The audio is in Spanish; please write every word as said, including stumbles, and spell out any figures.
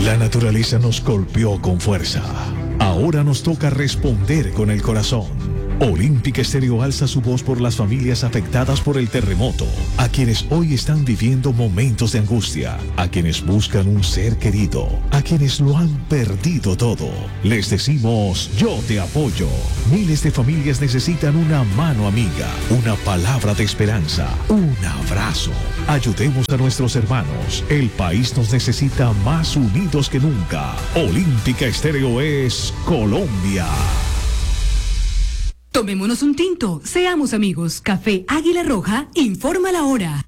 La naturaleza nos golpeó con fuerza. Ahora nos toca responder con el corazón. Olímpica Estéreo alza su voz por las familias afectadas por el terremoto, a quienes hoy están viviendo momentos de angustia, a quienes buscan un ser querido, a quienes lo han perdido todo. Les decimos, yo te apoyo. Miles de familias necesitan una mano amiga, una palabra de esperanza, un abrazo. Ayudemos a nuestros hermanos. El país nos necesita más unidos que nunca. Olímpica Estéreo es Colombia. Tomémonos un tinto, seamos amigos. Café Águila Roja informa la hora.